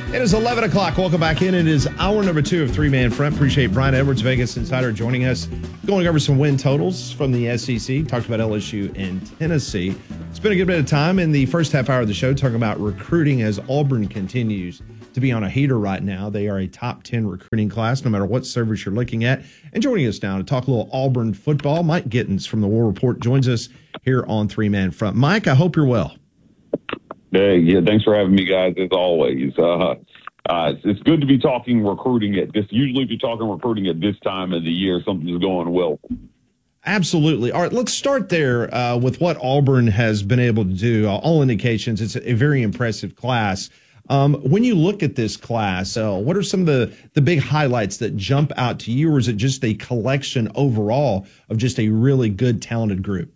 It is 11 o'clock. Welcome back in. It is hour number 2 of Three Man Front. Appreciate Brian Edwards, Vegas Insider, joining us, going over some win totals from the SEC. Talked about LSU and Tennessee. Spent a good bit of time in the first half hour of the show talking about recruiting as Auburn continues to be on a heater right now. They are a top 10 recruiting class, no matter what service you're looking at. And joining us now to talk a little Auburn football, Mike Gittens from the War Report joins us here on Three Man Front. Mike, I hope you're well. Hey, yeah, thanks for having me, guys, as always. It's good to be talking recruiting at this. Usually if you're talking recruiting at this time of the year, something's going well. Absolutely. All right, let's start there with what Auburn has been able to do. All indications, it's a very impressive class. When you look at this class, what are some of the big highlights that jump out to you, or is it just a collection overall of just a really good, talented group?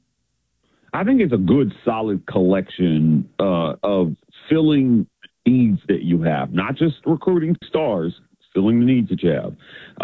I think it's a good, solid collection of filling needs that you have, not just recruiting stars, filling the needs that you have.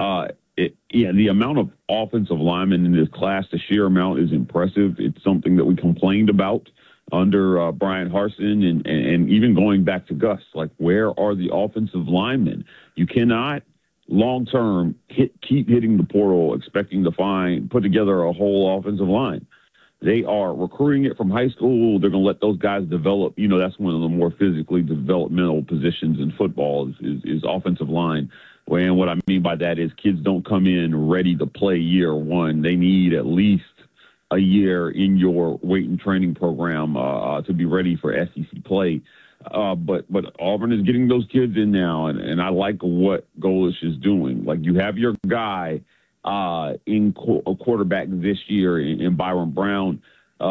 The amount of offensive linemen in this class, the sheer amount is impressive. It's something that we complained about under Brian Harsin and even going back to Gus. Like, where are the offensive linemen? You cannot long-term keep hitting the portal expecting to put together a whole offensive line. They are recruiting it from high school. They're going to let those guys develop. You know, that's one of the more physically developmental positions in football is offensive line. And what I mean by that is kids don't come in ready to play year one. They need at least a year in your weight and training program to be ready for SEC play. But Auburn is getting those kids in now, and I like what Golesh is doing. Like, you have your guy in a quarterback this year in Byron Brown.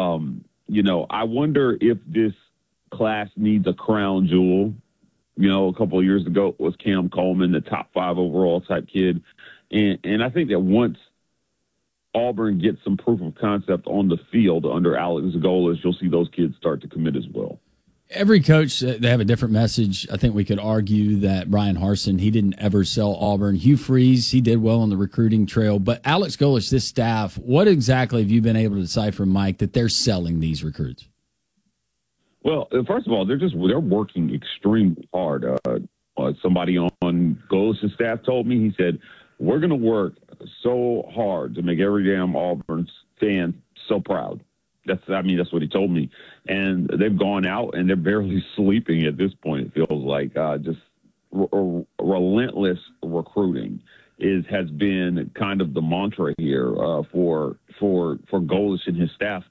I wonder if this class needs a crown jewel. You know, a couple of years ago it was Cam Coleman, the top 5 overall type kid. And I think that once Auburn gets some proof of concept on the field under Alex Golesh, you'll see those kids start to commit as well. Every coach, they have a different message. I think we could argue that Brian Harsin, he didn't ever sell Auburn. Hugh Freeze, he did well on the recruiting trail. But Alex Golesh, this staff, what exactly have you been able to decipher, Mike, that they're selling these recruits? Well, first of all, they're working extremely hard. Somebody on Golesh's staff told me, he said, we're going to work so hard to make every damn Auburn fan so proud. That's what he told me. And they've gone out and they're barely sleeping at this point. It feels like just relentless recruiting has been kind of the mantra here for Golesh and his staff.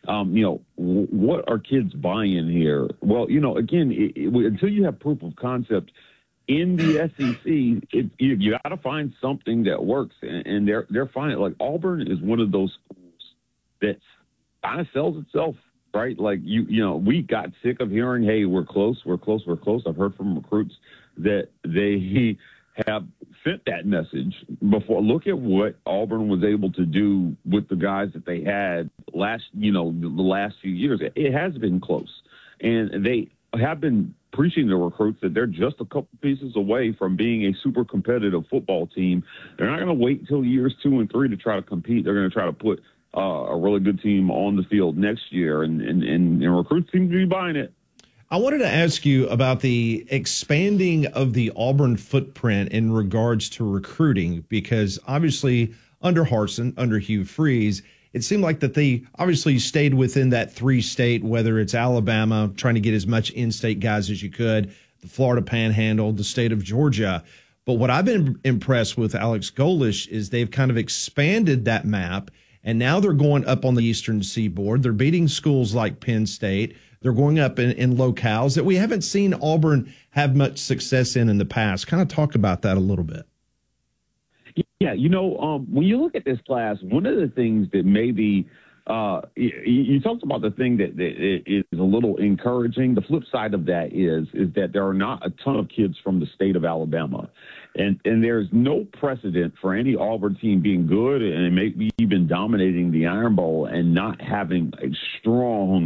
What are kids buying here? Well, again, until you have proof of concept in the SEC, you got to find something that works, and they're finding. Like, Auburn is one of those schools that kind of sells itself, right? Like, we got sick of hearing, hey, we're close. I've heard from recruits that they have sent that message before. Look at what Auburn was able to do with the guys that they had the last few years. It has been close, and they have been preaching to recruits that they're just a couple pieces away from being a super competitive football team. They're not going to wait until years 2 and 3 to try to compete. They're going to try to put a really good team on the field next year, and recruits seem to be buying it. I wanted to ask you about the expanding of the Auburn footprint in regards to recruiting, because obviously under Harsin, under Hugh Freeze, it seemed like that they obviously stayed within that 3-state, whether it's Alabama, trying to get as much in-state guys as you could, the Florida Panhandle, the state of Georgia. But what I've been impressed with Alex Golesh is they've kind of expanded that map, and now they're going up on the Eastern Seaboard. They're beating schools like Penn State. They're going up in locales that we haven't seen Auburn have much success in the past. Kind of talk about that a little bit. Yeah, when you look at this class, one of the things that maybe you talked about the thing that is a little encouraging. The flip side of that is that there are not a ton of kids from the state of Alabama. And there's no precedent for any Auburn team being good and maybe even dominating the Iron Bowl and not having a strong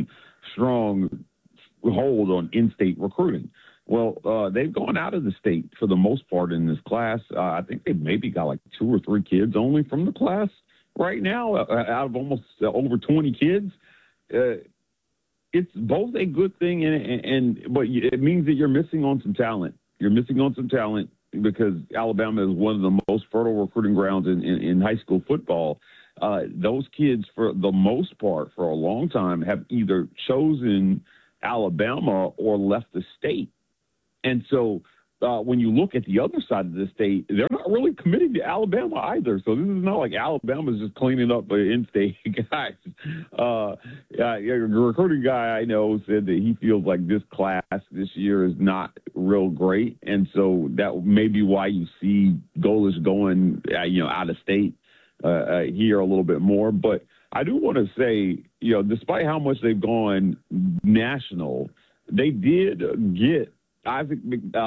hold on in-state recruiting. Well, they've gone out of the state for the most part in this class. I think they've maybe got like 2 or 3 kids only from the class right now out of almost over 20 kids. It's both a good thing but it means that you're missing on some talent. You're missing on some talent because Alabama is one of the most fertile recruiting grounds in high school football. Those kids, for the most part, for a long time, have either chosen Alabama or left the state. And so when you look at the other side of the state, they're not really committing to Alabama either. So this is not like Alabama's just cleaning up in-state guys. A recruiting guy I know said that he feels like this class this year is not real great. And so that may be why you see Golesh going, out of state here a little bit more. But I do want to say, despite how much they've gone national, they did get Isaac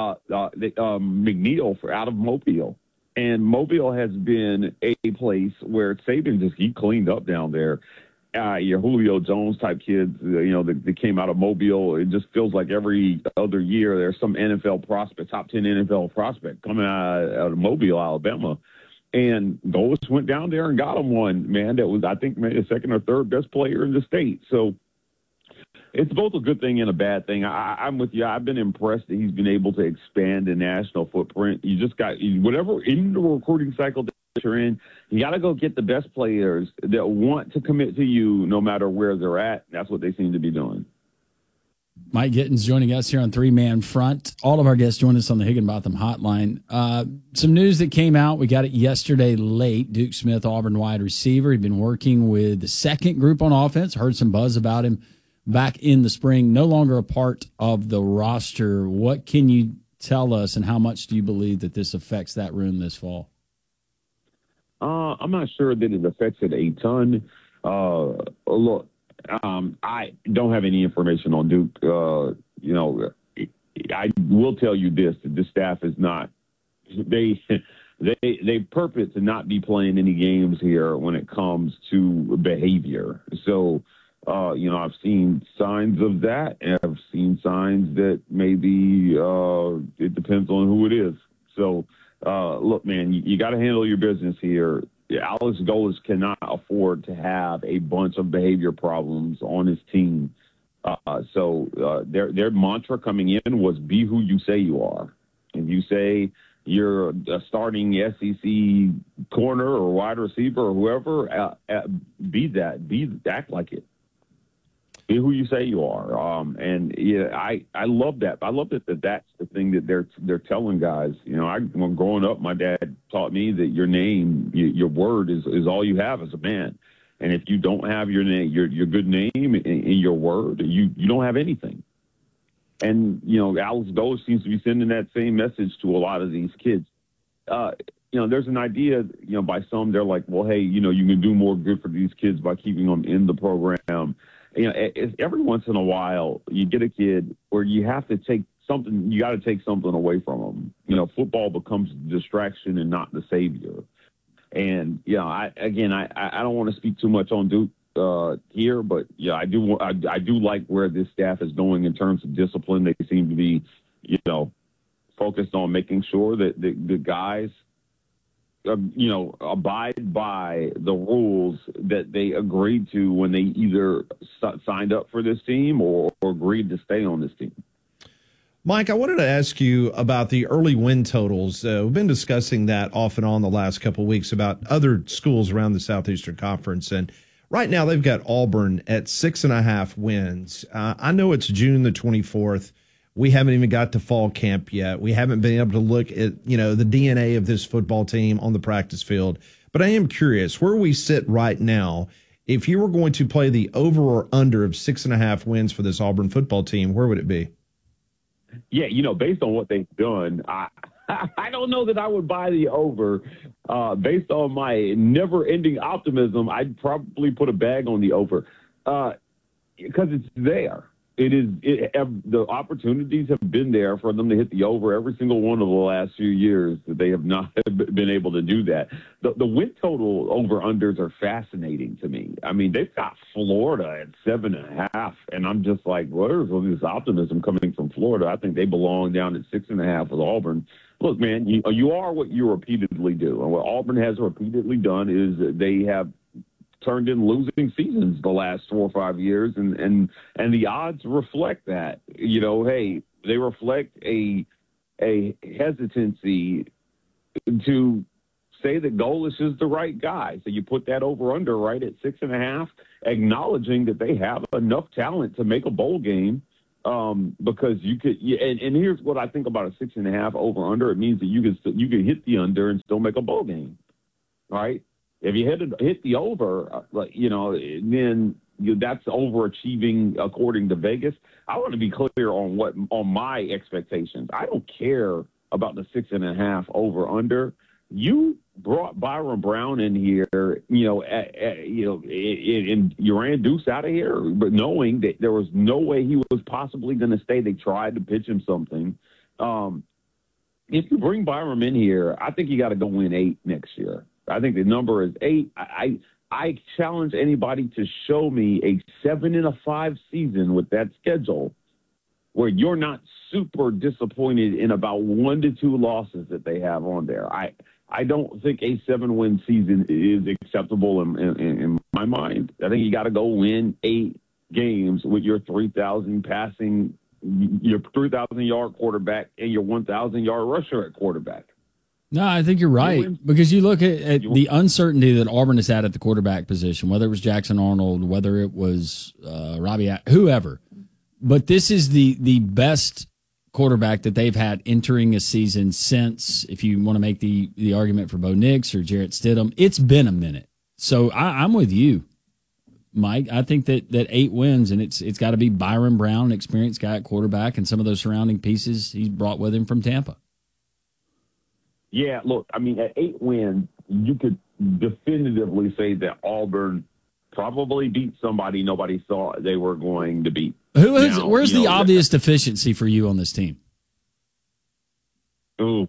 McNeil out of Mobile. And Mobile has been a place where Saban he cleaned up down there. Your Julio Jones type kids, that came out of Mobile. It just feels like every other year there's some NFL prospect, top 10 NFL prospect coming out of Mobile, Alabama. And Golesh went down there and got him one, man, that was, I think, maybe the second or third best player in the state. So it's both a good thing and a bad thing. I'm with you. I've been impressed that he's been able to expand the national footprint. You just got whatever in the recruiting cycle that you're in, you got to go get the best players that want to commit to you no matter where they're at. That's what they seem to be doing. Mike Gittins joining us here on Three Man Front. All of our guests join us on the Higginbotham Hotline. Some news that came out. We got it yesterday late. Duke Smith, Auburn wide receiver. He'd been working with the second group on offense. Heard some buzz about him back in the spring. No longer a part of the roster. What can you tell us, and how much do you believe that this affects that room this fall? I'm not sure that it affects it a ton. Look, I don't have any information on Duke. I will tell you this: that this staff is not. They purpose to not be playing any games here when it comes to behavior. So, I've seen signs of that, and I've seen signs that maybe it depends on who it is. So, look, man, you got to handle your business here. Alex Golesh cannot afford to have a bunch of behavior problems on his team. So their mantra coming in was be who you say you are. If you say you're a starting SEC corner or wide receiver or whoever, be that. Act like it. Be who you say you are. I love that. I love that that's the thing that they're telling guys. When growing up, my dad taught me that your name, your word is all you have as a man. And if you don't have your name, your good name in your word, you don't have anything. And, Alex Golesh seems to be sending that same message to a lot of these kids. There's an idea, by some, they're like, well, hey, you can do more good for these kids by keeping them in the program. Every once in a while, you get a kid where you have to take something, you got to take something away from them. Football becomes a distraction and not the savior. And, I don't want to speak too much on Duke here, but I do like where this staff is going in terms of discipline. They seem to be, focused on making sure that the guys, abide by the rules that they agreed to when they either signed up for this team or agreed to stay on this team. Mike, I wanted to ask you about the early win totals. We've been discussing that off and on the last couple of weeks about other schools around the Southeastern Conference. And right now they've got Auburn at 6.5 wins. I know it's June the 24th. We haven't even got to fall camp yet. We haven't been able to look at, the DNA of this football team on the practice field. But I am curious where we sit right now. If you were going to play the over or under of 6.5 wins for this Auburn football team, where would it be? Yeah, based on what they've done, I don't know that I would buy the over. Based on my never-ending optimism, I'd probably put a bag on the over because it's there. The opportunities have been there for them to hit the over every single one of the last few years. That they have not been able to do that. The win total over-unders are fascinating to me. I mean, they've got Florida at 7.5, and I'm just like, where's all this optimism coming from Florida? I think they belong down at 6.5 with Auburn. Look, man, you are what you repeatedly do. And what Auburn has repeatedly done is they have turned in losing seasons the last 4 or 5 years, and the odds reflect that. Hey, they reflect a a hesitancy to say that Golesh is the right guy. So you put that over under right at 6.5, acknowledging that they have enough talent to make a bowl game. Because you could, and here's what I think about a 6.5 over under. It means that you can hit the under and still make a bowl game, right? If you hit the over, then that's overachieving according to Vegas. I want to be clear on my expectations. I don't care about the 6.5 over under. You brought Byron Brown in here, and you ran Deuce out of here, but knowing that there was no way he was possibly going to stay. They tried to pitch him something. If you bring Byron in here, I think you got to go win 8 next year. I think the number is 8. I challenge anybody to show me a 7-5 season with that schedule where you're not super disappointed in about 1 to 2 losses that they have on there. I don't think a 7-win season is acceptable in my mind. I think you got to go win 8 games with your 3,000 yard quarterback and your 1,000 yard rusher at quarterback. No, I think you're right, because you look at the uncertainty that Auburn has had at the quarterback position, whether it was Jackson Arnold, whether it was Robbie, whoever. But this is the best quarterback that they've had entering a season since, if you want to make the argument for Bo Nix or Jarrett Stidham, it's been a minute. So I'm with you, Mike. I think that 8 wins, and it's got to be Byron Brown, an experienced guy at quarterback, and some of those surrounding pieces he's brought with him from Tampa. Yeah, look, I mean, at 8 wins, you could definitively say that Auburn probably beat somebody nobody thought they were going to beat. Where's the obvious deficiency for you on this team? On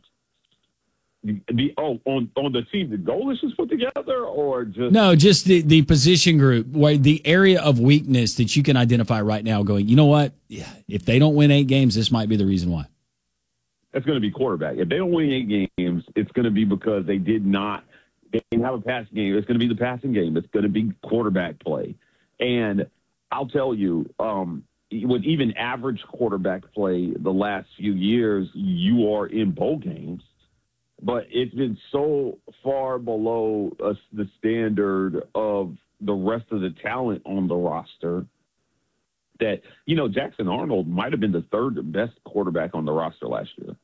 the team that Golesh has put together, or just the position group, where the area of weakness that you can identify right now. Going, you know what? Yeah, if they don't win 8 games, this might be the reason why. It's going to be quarterback. If they don't win 8 games, it's going to be because they didn't have a passing game. It's going to be the passing game. It's going to be quarterback play. And I'll tell you, with even average quarterback play the last few years, you are in bowl games. But it's been so far below the standard of the rest of the talent on the roster that, Jackson Arnold might have been the 3rd best quarterback on the roster last year.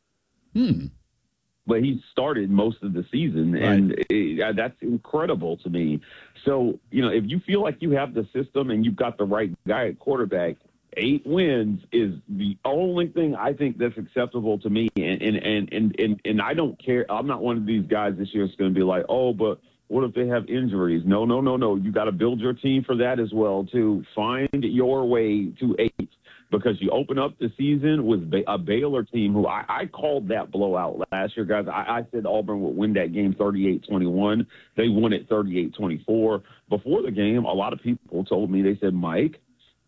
But he started most of the season, and that's incredible to me. So, if you feel like you have the system and you've got the right guy at quarterback, 8 wins is the only thing I think that's acceptable to me. And I don't care. I'm not one of these guys this year that's going to be like, oh, but what if they have injuries? No. You got to build your team for that as well, to find your way to 8. Because you open up the season with a Baylor team who I called that blowout last year, guys. I said Auburn would win that game 38-21. They won it 38-24. Before the game, a lot of people told me, they said, Mike,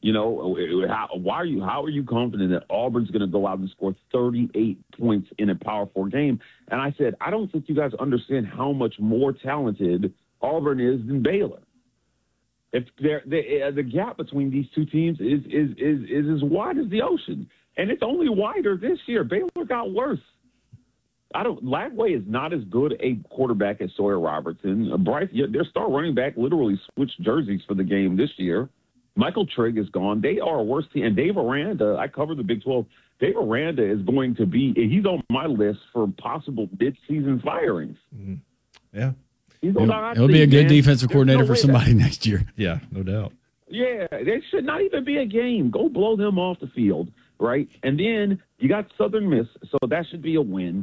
how are you confident that Auburn's going to go out and score 38 points in a Power 4 game? And I said, I don't think you guys understand how much more talented Auburn is than Baylor. If the gap between these two teams is as wide as the ocean, and it's only wider this year. Baylor got worse. Lagway is not as good a quarterback as Sawyer Robertson. Bryce, their star running back, literally switched jerseys for the game this year. Michael Trigg is gone. They are a worse team. And Dave Aranda, I covered the Big 12. Dave Aranda is going to be – he's on my list for possible mid-season firings. Mm-hmm. Yeah. He'll be a good defensive coordinator for somebody next year. Yeah, no doubt. Yeah, there should not even be a game. Go blow them off the field, right? And then you got Southern Miss, so that should be a win.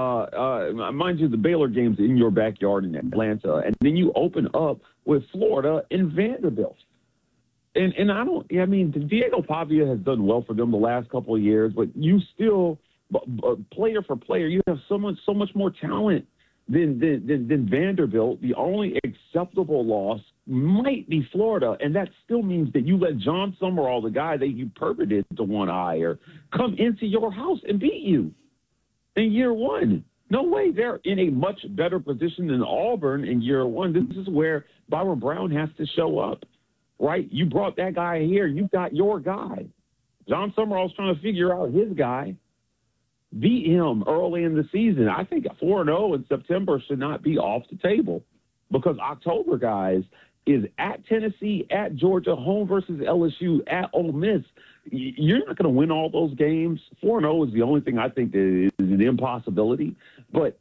Mind you, the Baylor game's in your backyard in Atlanta. And then you open up with Florida and Vanderbilt. And Diego Pavia has done well for them the last couple of years, but you still, player for player, you have so much more talent than Vanderbilt. The only acceptable loss might be Florida, and that still means that you let John Summerall, the guy that you perverted to one hire, come into your house and beat you in year one. No way. They're in a much better position than Auburn in year one. This is where Byron Brown has to show up, right? You brought that guy here. You got your guy. John Summerall's trying to figure out his guy. beat him early in the season. I think 4-0 in September should not be off the table because October, guys, is at Tennessee, at Georgia, home versus LSU, at Ole Miss. You're not going to win all those games. 4-0 is the only thing I think that is an impossibility, but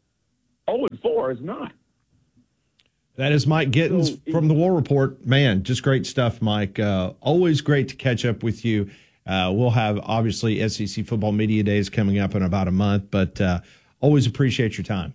0-4 is not. That is Mike Gittins from the War Report. Man, just great stuff, Mike. Always great to catch up with you. We'll have, obviously, SEC Football Media Days coming up in about a month, but always appreciate your time.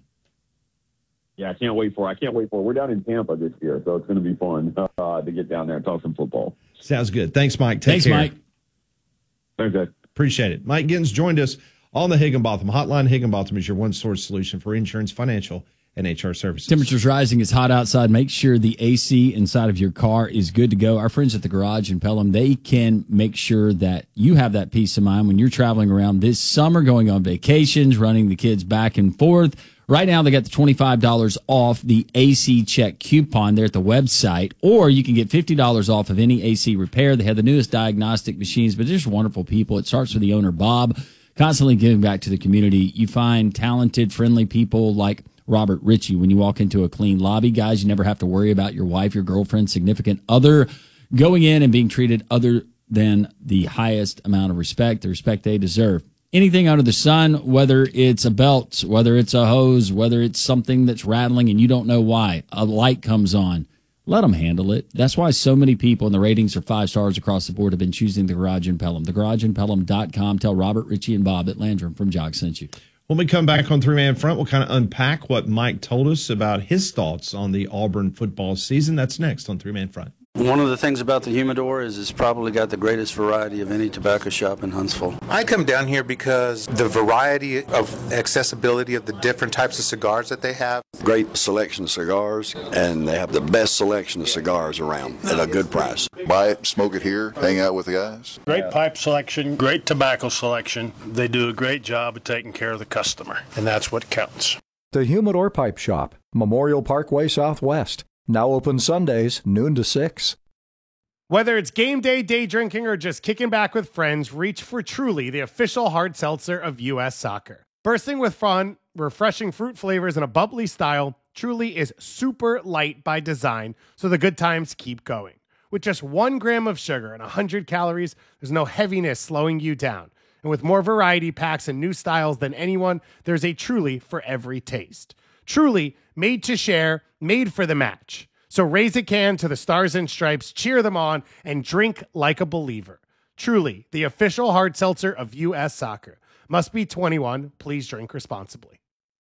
Yeah, I can't wait for it. We're down in Tampa this year, so it's going to be fun to get down there and talk some football. Sounds good. Thanks, Mike. Take care. Mike. Thanks, guys. Appreciate it. Mike Gittins joined us on the Higginbotham Hotline. Higginbotham is your one-source solution for insurance, financial, and HR services. Temperature's rising. It's hot outside. Make sure the AC inside of your car is good to go. Our friends at the Garage in Pelham, they can make sure that you have that peace of mind when you're traveling around this summer, going on vacations, running the kids back and forth. Right now, they got the $25 off the AC Check coupon there at the website, or you can get $50 off of any AC repair. They have the newest diagnostic machines, but they're just wonderful people. It starts with the owner, Bob, constantly giving back to the community. You find talented, friendly people like Robert Ritchie. When you walk into a clean lobby, guys, you never have to worry about your wife, your girlfriend, significant other going in and being treated other than the highest amount of respect, the respect they deserve. Anything under the sun, whether it's a belt, whether it's a hose, whether it's something that's rattling and you don't know why, a light comes on, let them handle it. That's why so many people, and the ratings are 5 stars across the board, have been choosing the Garage in Pelham. TheGarageInPelham.com. Tell Robert, Ritchie, and Bob at Landrum from Jog sent you. When we come back on Three Man Front, we'll kind of unpack what Mike told us about his thoughts on the Auburn football season. That's next on Three Man Front. One of the things about the Humidor is it's probably got the greatest variety of any tobacco shop in Huntsville. I come down here because the variety of accessibility of the different types of cigars that they have. Great selection of cigars, and they have the best selection of cigars around at a good price. Buy it, smoke it here, hang out with the guys. Great pipe selection, great tobacco selection. They do a great job of taking care of the customer, and that's what counts. The Humidor Pipe Shop, Memorial Parkway Southwest. Now open Sundays, noon to 6. Whether it's game day, day drinking, or just kicking back with friends, reach for Truly, the official hard seltzer of U.S. Soccer. Bursting with fun, refreshing fruit flavors, and a bubbly style, Truly is super light by design, so the good times keep going. With just 1 gram of sugar and 100 calories, there's no heaviness slowing you down. And with more variety packs and new styles than anyone, there's a Truly for every taste. Truly, made to share, made for the match. So raise a can to the Stars and Stripes, cheer them on, and drink like a believer. Truly, the official hard seltzer of U.S. Soccer. Must be 21. Please drink responsibly.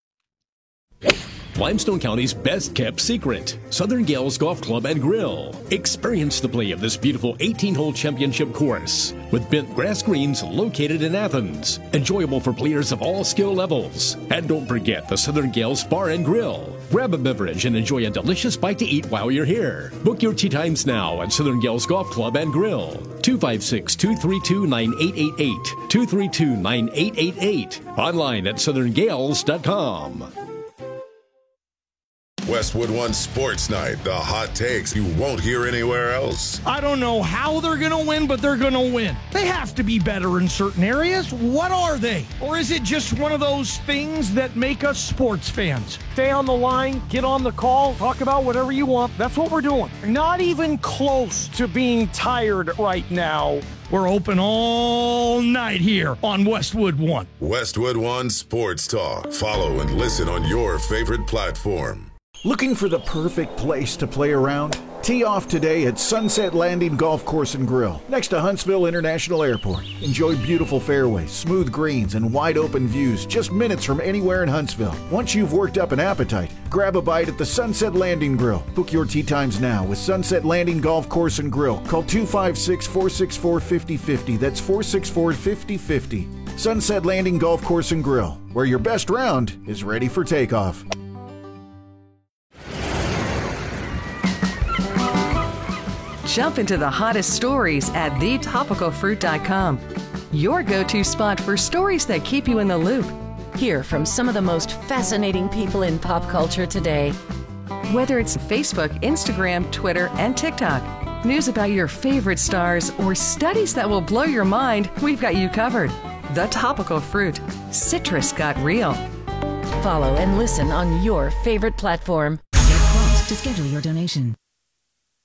Limestone County's best-kept secret, Southern Gales Golf Club and Grill. Experience the play of this beautiful 18-hole championship course with bent grass greens located in Athens. Enjoyable for players of all skill levels. And don't forget the Southern Gales Bar and Grill. Grab a beverage and enjoy a delicious bite to eat while you're here. Book your tee times now at Southern Gales Golf Club and Grill. 256-232-9888. 232-9888. Online at southerngales.com. Westwood One Sports Night, the hot takes you won't hear anywhere else. I don't know how they're going to win, but they're going to win. They have to be better in certain areas. What are they? Or is it just one of those things that make us sports fans? Stay on the line, get on the call, talk about whatever you want. That's what we're doing. Not even close to being tired right now. We're open all night here on Westwood One. Westwood One Sports Talk. Follow and listen on your favorite platform. Looking for the perfect place to play around? Tee off today at Sunset Landing Golf Course and Grill, next to Huntsville International Airport. Enjoy beautiful fairways, smooth greens, and wide open views just minutes from anywhere in Huntsville. Once you've worked up an appetite, grab a bite at the Sunset Landing Grill. Book your tee times now with Sunset Landing Golf Course and Grill. Call 256-464-5050. That's 464-5050. Sunset Landing Golf Course and Grill, where your best round is ready for takeoff. Jump into the hottest stories at thetopicalfruit.com. Your go-to spot for stories that keep you in the loop. Hear from some of the most fascinating people in pop culture today. Whether it's Facebook, Instagram, Twitter, and TikTok. News about your favorite stars or studies that will blow your mind, we've got you covered. The Topical Fruit. Citrus got real. Follow and listen on your favorite platform. Get Quote to schedule your donation.